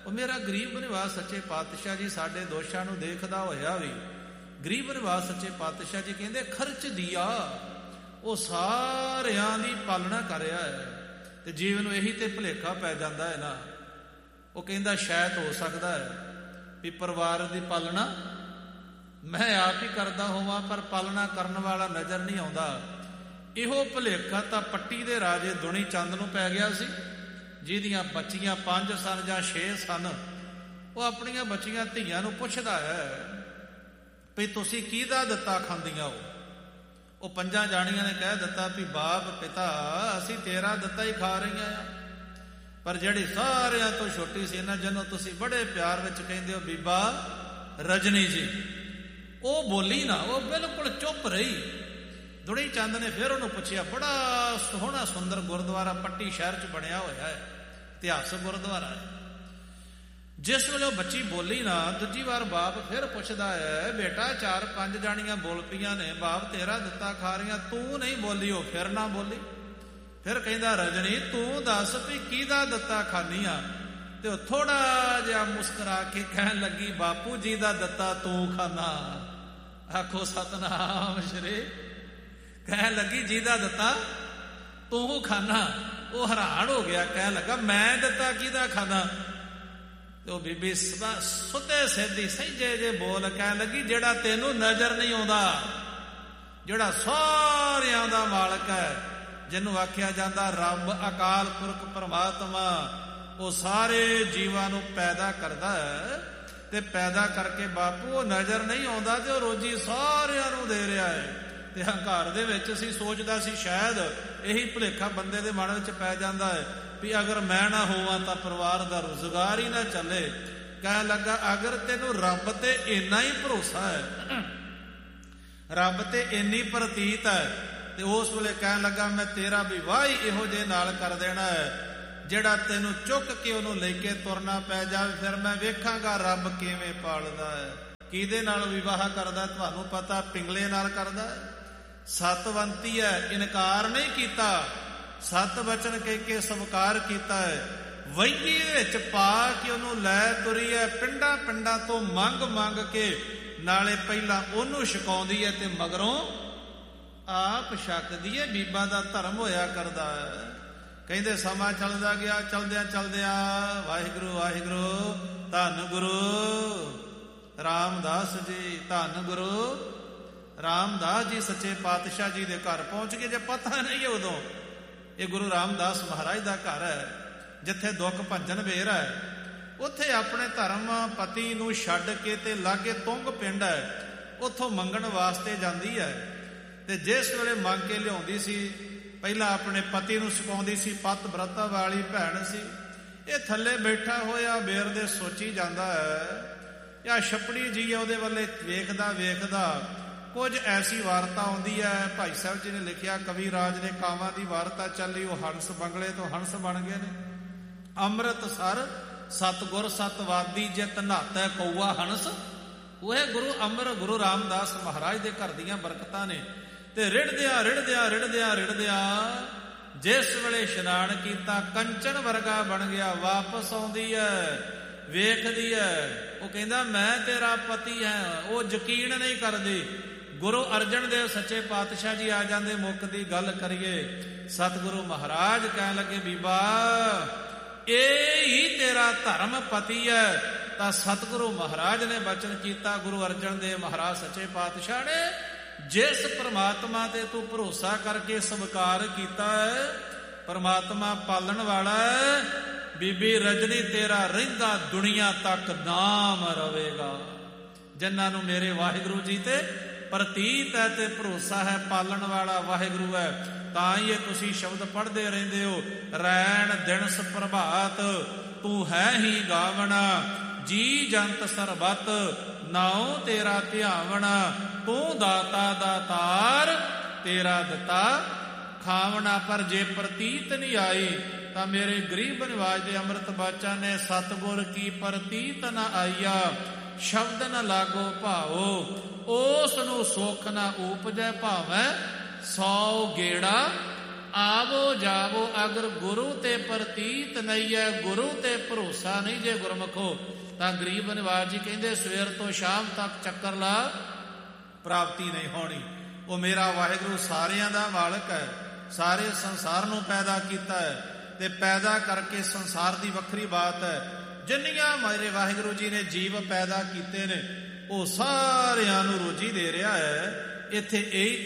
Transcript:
ਉਹ ਮੇਰਾ ਗਰੀਬ ਨਿਵਾਸ ਸੱਚੇ ਪਾਤਸ਼ਾਹ ਜੀ ਸਾਡੇ ਦੋਸ਼ਾਂ ਨੂੰ ਦੇਖਦਾ ਹੋਇਆ ਵੀ ਗਰੀਬ ਨਿਵਾਸ ਸੱਚੇ ਪਾਤਸ਼ਾਹ ਜੀ ਕਹਿੰਦੇ ਖਰਚ ਦਿਆ, ਉਹ ਸਾਰਿਆਂ ਦੀ ਪਾਲਣਾ ਕਰ ਰਿਹਾ ਹੈ। ਤੇ ਜੀਵਨ ਨੂੰ ਇਹੀ ਤੇ ਭੁਲੇਖਾ ਪੈ ਜਾਂਦਾ ਹੈ ਨਾ। ਉਹ ਕਹਿੰਦਾ ਸ਼ਾਇਦ ਹੋ ਸਕਦਾ ਹੈ ਵੀ ਪਰਿਵਾਰ ਦੀ ਪਾਲਣਾ ਮੈਂ ਆਪ ਹੀ ਕਰਦਾ ਹੋਵਾਂ, ਪਰ ਪਾਲਣਾ ਕਰਨ ਵਾਲਾ ਨਜ਼ਰ ਨਹੀਂ ਆਉਂਦਾ। ਇਹੋ ਭੁਲੇਖਾ ਤਾਂ ਪੱਟੀ ਦੇ ਰਾਜੇ ਦੁਨੀ ਚੰਦ ਨੂੰ ਪੈ ਗਿਆ ਸੀ, ਜਿਹਦੀਆਂ ਬੱਚੀਆਂ 5 ਸਨ ਜਾਂ 6 ਸਨ। ਉਹ ਆਪਣੀਆਂ ਬੱਚੀਆਂ ਧੀਆਂ ਨੂੰ ਪੁੱਛਦਾ ਹੈ ਵੀ ਤੁਸੀਂ ਕਿਹਦਾ ਦਿੱਤਾ ਖਾਂਦੀਆਂ ਹੋ? ਉਹ 5 ਜਾਣੀਆਂ ਨੇ ਕਹਿ ਦਿੱਤਾ ਵੀ ਬਾਪ ਪਿਤਾ ਅਸੀਂ ਤੇਰਾ ਦਿੱਤਾ ਹੀ ਖਾ ਰਹੀਆਂ ਆ। ਪਰ ਜਿਹੜੀ ਸਾਰਿਆਂ ਤੋਂ ਛੋਟੀ ਸੀ ਨਾ, ਜਿਹਨੂੰ ਤੁਸੀਂ ਬੜੇ ਪਿਆਰ ਵਿੱਚ ਕਹਿੰਦੇ ਹੋ ਬੀਬਾ ਰਜਨੀ ਜੀ, ਉਹ ਬੋਲੀ ਨਾ, ਉਹ ਬਿਲਕੁਲ ਚੁੱਪ ਰਹੀ। ਦੁਨੀ ਚੰਦ ਨੇ ਫਿਰ ਉਹਨੂੰ ਪੁੱਛਿਆ, ਬੜਾ ਸੋਹਣਾ ਸੁੰਦਰ ਗੁਰਦੁਆਰਾ ਪੱਟੀ ਸ਼ਹਿਰ 'ਚ ਬਣਿਆ ਹੋਇਆ ਹੈ, ਇਤਿਹਾਸਕ ਗੁਰਦੁਆਰਾ ਹੈ। ਜਿਸ ਵੇਲੇ ਉਹ ਬੱਚੀ ਬੋਲੀ ਨਾ, ਦੂਜੀ ਵਾਰ ਬਾਪ ਫਿਰ ਪੁੱਛਦਾ ਹੈ, ਬੇਟਾ 4-5 ਜਾਣੀਆਂ ਬੋਲ ਪਈਆਂ ਨੇ, ਬਾਪ ਤੇਰਾ ਦਿੱਤਾ ਖਾ ਰਹੀਆਂ, ਤੂੰ ਨਹੀਂ ਬੋਲੀ। ਉਹ ਫਿਰ ਨਾ ਬੋਲੀ। ਫਿਰ ਕਹਿੰਦਾ ਰਜਨੀ ਤੂੰ ਦੱਸ ਵੀ ਕਿਹਦਾ ਦਿੱਤਾ ਖਾਨੀ ਆ? ਤੇ ਉਹ ਥੋੜਾ ਜਿਹਾ ਮੁਸਕਰਾ ਕੇ ਕਹਿਣ ਲੱਗੀ, ਬਾਪੂ ਜੀ ਦਾ ਦਿੱਤਾ ਤੂੰ ਖਾਨਾ। ਆਖੋ ਸਤਨਾਮ ਸ਼੍ਰੀ। ਕਹਿਣ ਲੱਗੀ ਜਿਹਦਾ ਦਿੱਤਾ ਤੂੰ ਖਾਨਾ। ਉਹ ਹੈਰਾਨ ਹੋ ਗਿਆ, ਕਹਿਣ ਲੱਗਾ ਮੈਂ ਦਿੱਤਾ ਕਿਹਦਾ ਖਾਨਾ? ਤੇ ਉਹ ਬੀਬੀ ਸੁੱਤੇ ਸਿੱਧੀ ਸਹਿਜੇ ਜੇ ਬੋਲ ਕਹਿਣ ਲੱਗੀ, ਜਿਹੜਾ ਤੈਨੂੰ ਨਜ਼ਰ ਨਹੀਂ ਆਉਂਦਾ, ਜਿਹੜਾ ਸਾਰਿਆਂ ਦਾ ਮਾਲਕ ਹੈ, ਜਿਹਨੂੰ ਆਖਿਆ ਜਾਂਦਾ ਰੱਬ ਅਕਾਲ ਪੁਰਖ ਪਰਮਾਤਮਾ। ਉਹ ਸਾਰੇ ਜੀਵਾਂ ਨੂੰ ਪੈਦਾ ਕਰਦਾ ਹੈ ਤੇ ਪੈਦਾ ਕਰਕੇ ਬਾਪੂ ਉਹ ਨਜ਼ਰ ਨਹੀਂ ਆਉਂਦਾ ਤੇ ਉਹ ਰੋਜੀ ਸਾਰਿਆਂ ਨੂੰ ਦੇ ਰਿਹਾ ਹੈ। ਤੇ ਹੰਕਾਰ ਦੇ ਵਿੱਚ ਅਸੀਂ ਸੋਚਦਾ ਸੀ ਸ਼ਾਇਦ ਇਹੀ ਭੁਲੇਖਾ ਬੰਦੇ ਦੇ ਮਨ ਵਿੱਚ ਪੈ ਜਾਂਦਾ ਹੈ ਵੀ ਅਗਰ ਮੈਂ ਨਾ ਹੋਵਾਂ ਤਾਂ ਪਰਿਵਾਰ ਦਾ ਰੁਜ਼ਗਾਰ ਹੀ ਨਾ ਚੱਲੇ। ਕਹਿਣ ਲੱਗਾ ਅਗਰ ਤੈਨੂੰ ਰੱਬ ਤੇ ਇੰਨਾ ਹੀ ਭਰੋਸਾ ਹੈ, ਰੱਬ ਤੇ ਇੰਨੀ ਪ੍ਰਤੀਤ ਹੈ, ਤੇ ਉਸ ਵੇਲੇ ਕਹਿਣ ਲੱਗਾ ਮੈਂ ਤੇਰਾ ਵਿਵਾਹ ਹੀ ਇਹੋ ਜਿਹੇ ਨਾਲ ਕਰ ਦੇਣਾ ਹੈ ਜਿਹੜਾ ਤੈਨੂੰ ਚੁੱਕ ਕੇ ਉਹਨੂੰ ਲੈ ਕੇ ਤੁਰਨਾ ਪੈ ਜਾਵੇ। ਫਿਰ ਮੈਂ ਵੇਖਾਂਗਾ ਰੱਬ ਕਿਵੇਂ ਪਾਲਦਾ ਹੈ। ਕਿਹਦੇ ਨਾਲ ਵਿਵਾਹ ਕਰਦਾ? ਤੁਹਾਨੂੰ ਪਤਾ, ਪਿੰਗਲੇ ਨਾਲ ਕਰਦਾ ਹੈ। ਸਤਵੰਤੀ ਹੈ, ਇਨਕਾਰ ਨਹੀਂ ਕੀਤਾ, ਸਤ ਵਚਨ ਕਹਿ ਕੇ ਸਵੀਕਾਰ ਕੀਤਾ ਹੈ। ਵੈਗੀ ਵਿੱਚ ਪਾ ਕੇ ਉਹਨੂੰ ਲੈ ਤੁਰੀ ਹੈ, ਪਿੰਡਾਂ ਪਿੰਡਾਂ ਤੋਂ ਮੰਗ ਕੇ, ਨਾਲੇ ਪਹਿਲਾਂ ਉਹਨੂੰ ਛਕਾਉਂਦੀ ਹੈ ਤੇ ਮਗਰੋਂ ਆਪ ਛਕਦੀ ਹੈ। ਬੀਬਾ ਦਾ ਧਰਮ ਹੋਇਆ ਕਰਦਾ ਹੈ। ਕਹਿੰਦੇ ਸਮਾਂ ਚੱਲਦਾ ਗਿਆ, ਚਲਦਿਆਂ ਚਲਦਿਆਂ ਵਾਹਿਗੁਰੂ ਵਾਹਿਗੁਰੂ ਧੰਨ ਗੁਰੂ ਰਾਮਦਾਸ ਜੀ, ਧੰਨ ਗੁਰੂ ਰਾਮਦਾਸ ਜੀ ਸੱਚੇ ਪਾਤਸ਼ਾਹ ਜੀ ਦੇ ਘਰ ਪਹੁੰਚ ਗਏ। ਜੇ ਪਤਾ ਨਹੀਂ ਉਦੋਂ ਇਹ ਗੁਰੂ ਰਾਮਦਾਸ ਮਹਾਰਾਜ ਦਾ ਘਰ ਹੈ, ਜਿੱਥੇ ਦੁੱਖ ਭੰਜਨ ਵੇਰ ਹੈ। ਉੱਥੇ ਆਪਣੇ ਧਰਮ ਪਤੀ ਨੂੰ ਛੱਡ ਕੇ ਤੇ ਲਾਗੇ ਤੁੰਗ ਪਿੰਡ ਹੈ, ਉੱਥੋਂ ਮੰਗਣ ਵਾਸਤੇ ਜਾਂਦੀ ਹੈ। ਤੇ ਜਿਸ ਵੇਲੇ ਮੰਗ ਕੇ ਲਿਆਉਂਦੀ ਸੀ, ਪਹਿਲਾਂ ਆਪਣੇ ਪਤੀ ਨੂੰ ਸਿਖਾਉਂਦੀ ਸੀ, ਪਤ ਬ੍ਰਤਾ ਵਾਲੀ ਭੈਣ ਸੀ। ਇਹ ਥੱਲੇ ਬੈਠਾ ਹੋਇਆ ਬੇਰ ਦੇ ਸੋਚੀ ਜਾਂਦਾ ਹੈ, ਜਾਂ ਛਪੜੀ ਜੀ ਉਹਦੇ ਵੱਲੇ ਵੇਖਦਾ ਕੁਝ ਐਸੀ ਵਾਰਤਾ ਆਉਂਦੀ ਹੈ। ਭਾਈ ਸਾਹਿਬ ਜੀ ਨੇ ਲਿਖਿਆ, ਕਵੀ ਰਾਜ ਨੇ ਕਾਵਾਂ ਦੀ ਵਾਰਤਾ ਚੱਲੀ, ਉਹ ਹੰਸ ਬੰਗਲੇ ਤੋਂ ਹੰਸ ਬਣ ਗਏ ਨੇ। ਅੰਮ੍ਰਿਤਸਰ ਸਤਗੁਰ ਸਤਵਾਦੀ ਜਿਤ ਨਹਾਤੈ ਕਊਆ ਹੰਸ। ਉਹ ਗੁਰੂ ਰਾਮਦਾਸ ਮਹਾਰਾਜ ਦੇ ਘਰ ਦੀਆਂ ਬਰਕਤਾਂ ਨੇ। ਤੇ ਰਿੜਦਿਆਂ ਜਿਸ ਵੇਲੇ ਇਸ਼ਨਾਨ ਕੀਤਾ, ਕੰਚਨ ਵਰਗਾ ਬਣ ਗਿਆ। ਵਾਪਸ ਆਉਂਦੀ ਹੈ, ਵੇਖਦੀ ਹੈ, ਉਹ ਕਹਿੰਦਾ ਮੈਂ ਤੇਰਾ ਪਤੀ ਹੈ। ਉਹ ਯਕੀਨ ਨਹੀਂ ਕਰਦੀ। ਗੁਰੂ ਅਰਜਨ ਦੇਵ ਸੱਚੇ ਪਾਤਸ਼ਾਹ ਜੀ ਆ ਜਾਂਦੇ, ਮੁੱਖ ਦੀ ਗੱਲ ਕਰੀਏ। ਸਤਿਗੁਰੂ ਮਹਾਰਾਜ ਕਹਿਣ ਲੱਗੇ, ਬੀਬਾ ਇਹ ਹੀ ਤੇਰਾ ਧਰਮ ਪਤੀ ਹੈ। ਤਾਂ ਸਤਿਗੁਰੂ ਮਹਾਰਾਜ ਨੇ ਬਚਨ ਕੀਤਾ, ਗੁਰੂ ਅਰਜਨ ਦੇਵ ਮਹਾਰਾਜ ਸੱਚੇ ਪਾਤਸ਼ਾਹ ਨੇ, ਜਿਸ ਪਰਮਾਤਮਾ ਤੇ ਤੂੰ ਭਰੋਸਾ ਕਰਕੇ ਸਵੀਕਾਰ ਕੀਤਾ ਹੈ, ਪਰਮਾਤਮਾ ਪਾਲਣ ਵਾਲਾ ਹੈ। ਬੀਬੀ ਰਜਨੀ ਤੇਰਾ ਰਹਿੰਦਾ ਦੁਨੀਆ ਤੱਕ ਨਾਮ ਰਵੇਗਾ। ਜਿਨ੍ਹਾਂ ਨੂੰ ਮੇਰੇ ਵਾਹਿਗੁਰੂ ਜੀ ਤੇ ਪ੍ਰਤੀਤ ਹੈ ਤੇ ਭਰੋਸਾ ਹੈ, ਪਾਲਣ ਵਾਲਾ ਵਾਹਿਗੁਰੂ ਹੈ, ਤਾਂ ਹੀ ਇਹ ਤੁਸੀਂ ਸ਼ਬਦ ਪੜ੍ਹਦੇ ਰਹਿੰਦੇ ਹੋ, ਰੈਣ ਦਿਨਸ ਪ੍ਰਭਾਤ ਤੂੰ ਹੈ ਹੀ ਗਾਵਣਾ, ਜੀ ਜੰਤ ਸਰਬਤ ਨਾਉ ਤੇਰਾ ਧਿਆਵਣਾ, ਤੂੰ ਦਾਤਾ ਦਾਤਾਰ ਤੇਰਾ ਦਿੱਤਾ ਖਾਵਣਾ। ਪਰ ਜੇ ਪ੍ਰਤੀਤ ਨਹੀਂ ਆਈ ਤਾਂ ਮੇਰੇ ਗਰੀਬ ਨਿਵਾਜ ਦੇ ਅੰਮ੍ਰਿਤ ਬਾਚਾ ਨੇ, ਸਤਿਗੁਰ ਕੀ ਪ੍ਰਤੀਤ ਨ ਆਈਆ ਸ਼ਬਦ ਨ ਲਾਗੋ ਭਾਵੋ, ਉਸ ਨੂੰ ਸੁਖ ਨਾ ਉਪਜੈ ਭਾਵੈ 100 ਗੇੜਾ ਆਵੋ ਜਾਵੋ ਅਗਰ ਗੁਰੂ ਤੇ ਪ੍ਰਤੀਤ ਨਹੀਂ ਹੈ, ਗੁਰੂ ਤੇ ਭਰੋਸਾ ਨਹੀਂ ਜੇ ਗੁਰਮੁਖੋ, ਤਾਂ ਗਰੀਬ ਨਿਵਾਜ ਜੀ ਕਹਿੰਦੇ ਸਵੇਰ ਤੋਂ ਸ਼ਾਮ ਤੱਕ ਚੱਕਰ ਲਾ, ਪ੍ਰਾਪਤੀ ਨਹੀਂ ਹੋਣੀ। ਉਹ ਮੇਰਾ ਵਾਹਿਗੁਰੂ ਸਾਰਿਆਂ ਦਾ ਮਾਲਕ ਹੈ, ਸਾਰੇ ਸੰਸਾਰ ਨੂੰ ਪੈਦਾ ਕੀਤਾ ਹੈ, ਤੇ ਪੈਦਾ ਕਰਕੇ ਸੰਸਾਰ ਦੀ ਵੱਖਰੀ ਬਾਤ ਹੈ। ਜਿੰਨੀਆਂ ਮੇਰੇ ਵਾਹਿਗੁਰੂ ਜੀ ਨੇ ਜੀਵ ਪੈਦਾ ਕੀਤੇ ਨੇ, ਉਹ ਸਾਰਿਆਂ ਨੂੰ ਰੋਜੀ ਦੇ ਰਿਹਾ ਹੈ। ਇੱਥੇ ਇਹ